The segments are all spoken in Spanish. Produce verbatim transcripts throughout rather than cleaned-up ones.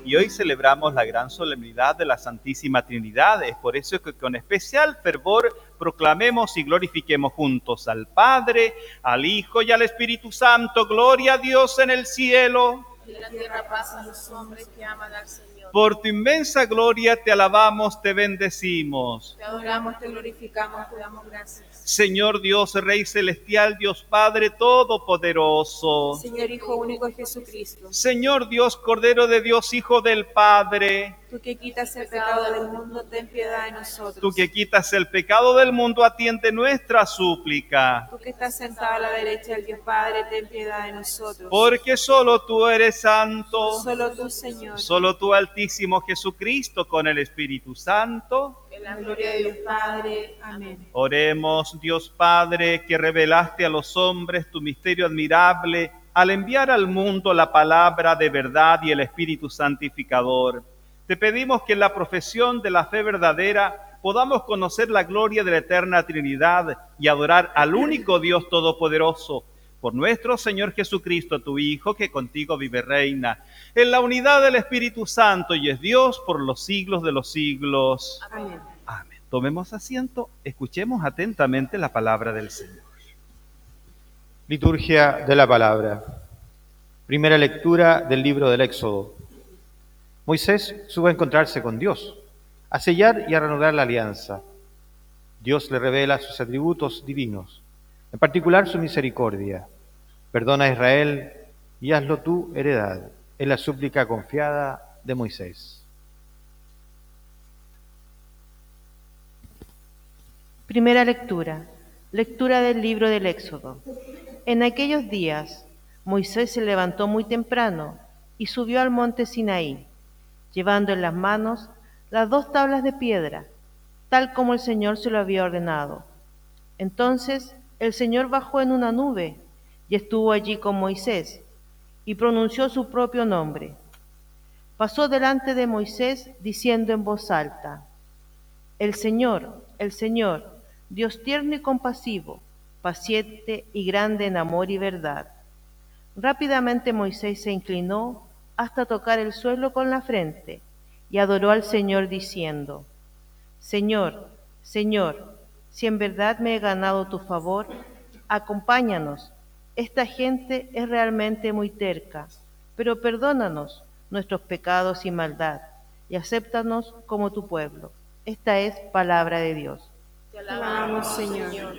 y hoy celebramos la gran solemnidad de la Santísima Trinidad. Es por eso que con especial fervor proclamemos y glorifiquemos juntos al Padre, al Hijo y al Espíritu Santo. Gloria a Dios en el cielo. En la tierra paz a los hombres que aman al Señor. Por tu inmensa gloria te alabamos, te bendecimos. Te adoramos, te glorificamos, te damos gracias. Señor Dios, Rey celestial, Dios Padre todopoderoso. Señor Hijo único Jesucristo. Señor Dios, Cordero de Dios, Hijo del Padre. Tú que quitas el pecado del mundo, ten piedad de nosotros. Tú que quitas el pecado del mundo, atiende nuestra súplica. Tú que estás sentado a la derecha del Dios Padre, ten piedad de nosotros. Porque solo tú eres santo. Solo tú, Señor. Solo tú, Altísimo Jesucristo, con el Espíritu Santo. En la gloria de Dios Padre. Amén. Oremos, Dios Padre, que revelaste a los hombres tu misterio admirable al enviar al mundo la palabra de verdad y el Espíritu santificador. Te pedimos que en la profesión de la fe verdadera podamos conocer la gloria de la eterna Trinidad y adorar al único Dios todopoderoso, por nuestro Señor Jesucristo, tu Hijo, que contigo vive y reina, en la unidad del Espíritu Santo y es Dios por los siglos de los siglos. Amén. Amén. Tomemos asiento, escuchemos atentamente la palabra del Señor. Liturgia de la Palabra. Primera lectura del libro del Éxodo. Moisés sube a encontrarse con Dios, a sellar y a reanudar la alianza. Dios le revela sus atributos divinos, en particular su misericordia. Perdona a Israel y hazlo tú heredad, es la súplica confiada de Moisés. Primera lectura. Lectura del libro del Éxodo. En aquellos días, Moisés se levantó muy temprano y subió al monte Sinaí, llevando en las manos las dos tablas de piedra, tal como el Señor se lo había ordenado. Entonces el Señor bajó en una nube y estuvo allí con Moisés, y pronunció su propio nombre. Pasó delante de Moisés diciendo en voz alta: El Señor, el Señor, Dios tierno y compasivo, paciente y grande en amor y verdad. Rápidamente Moisés se inclinó hasta tocar el suelo con la frente y adoró al Señor diciendo: Señor, Señor, si en verdad me he ganado tu favor, acompáñanos. Esta gente es realmente muy terca, pero perdónanos nuestros pecados y maldad y acéptanos como tu pueblo. Esta es palabra de Dios. Te alabamos, Señor.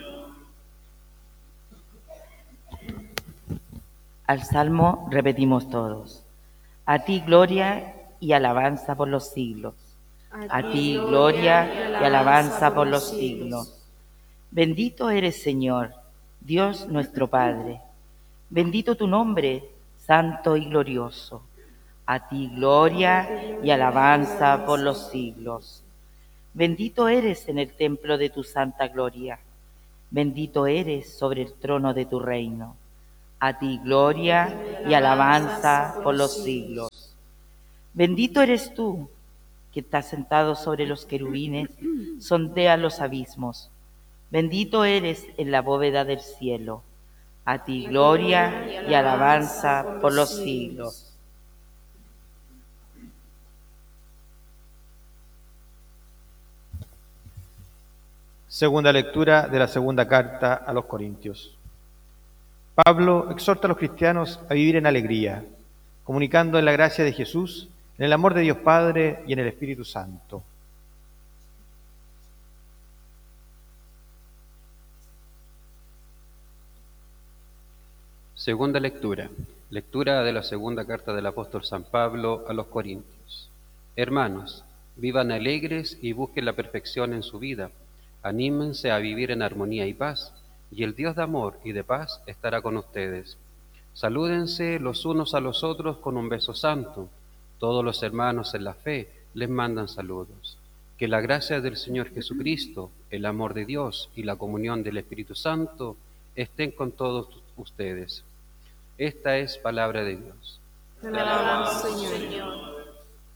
Al Salmo repetimos todos: a ti gloria y alabanza por los siglos. A ti gloria y alabanza por los siglos. Bendito eres, Señor, Dios nuestro Padre. Bendito tu nombre, santo y glorioso. A ti gloria y alabanza por los siglos. Bendito eres en el templo de tu santa gloria. Bendito eres sobre el trono de tu reino. A ti gloria y alabanza por los siglos. Bendito eres tú, que estás sentado sobre los querubines, sondea los abismos. Bendito eres en la bóveda del cielo. A ti gloria y alabanza por los siglos. Segunda lectura de la segunda carta a los Corintios. Pablo exhorta a los cristianos a vivir en alegría, comunicando en la gracia de Jesús, en el amor de Dios Padre y en el Espíritu Santo. Segunda lectura. Lectura de la segunda carta del apóstol San Pablo a los Corintios. Hermanos, vivan alegres y busquen la perfección en su vida. Anímense a vivir en armonía y paz, y el Dios de amor y de paz estará con ustedes. Salúdense los unos a los otros con un beso santo. Todos los hermanos en la fe les mandan saludos. Que la gracia del Señor Jesucristo, el amor de Dios y la comunión del Espíritu Santo estén con todos ustedes. Esta es palabra de Dios. Te alabamos, Señor.